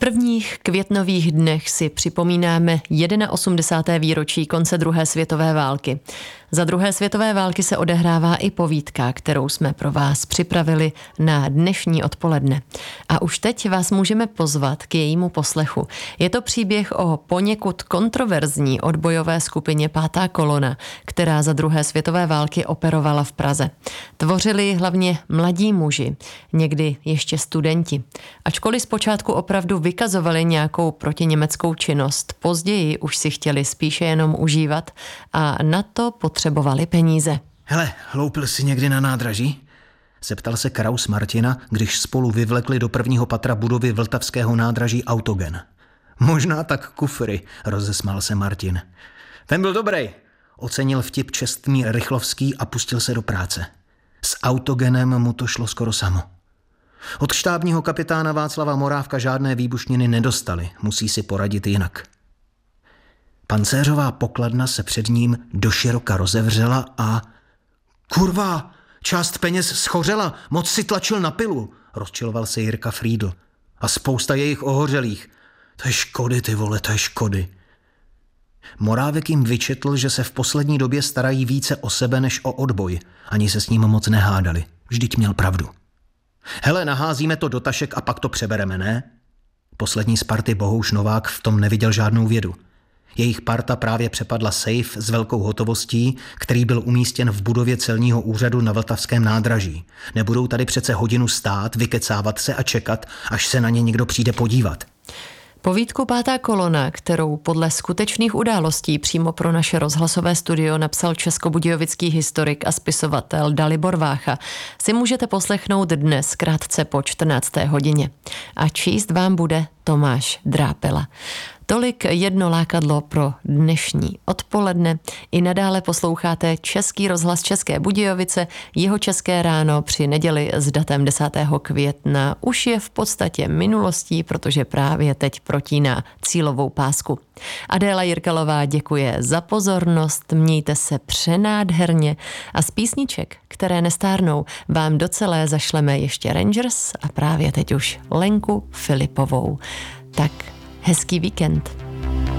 prvních květnových dnech si připomínáme 81. výročí konce druhé světové války. Za druhé světové války se odehrává i povídka, kterou jsme pro vás připravili na dnešní odpoledne. A už teď vás můžeme pozvat k jejímu poslechu. Je to příběh o poněkud kontroverzní odbojové skupině Pátá kolona, která za druhé světové války operovala v Praze. Tvořili ji hlavně mladí muži, někdy ještě studenti. Ačkoliv zpočátku opravdu vykazovali nějakou protiněmeckou činnost, později už si chtěli spíše jenom užívat a na to potřebovali peníze. Hele, hloupil jsi někdy na nádraží? Zeptal se Kraus Martina, když spolu vyvlekli do prvního patra budovy vltavského nádraží autogen. Možná tak kufry, rozesmál se Martin. Ten byl dobrý, ocenil vtip čestný Rychlovský a pustil se do práce. S autogenem mu to šlo skoro samo. Od štábního kapitána Václava Morávka žádné výbušniny nedostali, musí si poradit jinak. Pancéřová pokladna se před ním doširoka rozevřela a... Kurva, část peněz schořela, moc si tlačil na pilu, rozčiloval se Jirka Friedl. A spousta jejich ohořelých. To je škody, ty vole, to je škody. Morávek jim vyčetl, že se v poslední době starají více o sebe než o odboj. Ani se s ním moc nehádali. Vždyť měl pravdu. Hele, naházíme to do tašek a pak to přebereme, ne? Poslední z party Bohouš Novák v tom neviděl žádnou vědu. Jejich parta právě přepadla sejf s velkou hotovostí, který byl umístěn v budově celního úřadu na vltavském nádraží. Nebudou tady přece hodinu stát, vykecávat se a čekat, až se na ně někdo přijde podívat. Povídku Pátá kolona, kterou podle skutečných událostí přímo pro naše rozhlasové studio napsal českobudějovický historik a spisovatel Dalibor Vácha, si můžete poslechnout dnes krátce po 14. hodině. A číst vám bude Tomáš Drápela. Tolik jedno lákadlo pro dnešní odpoledne. I nadále posloucháte Český rozhlas České Budějovice. Jeho České ráno při neděli s datem 10. května už je v podstatě minulostí, protože právě teď protíná cílovou pásku. Adéla Jirkalová děkuje za pozornost, mějte se přenádherně a z písniček, které nestárnou, vám do celé zašleme ještě Rangers a právě teď už Lenku Filipovou. Tak hezký víkend.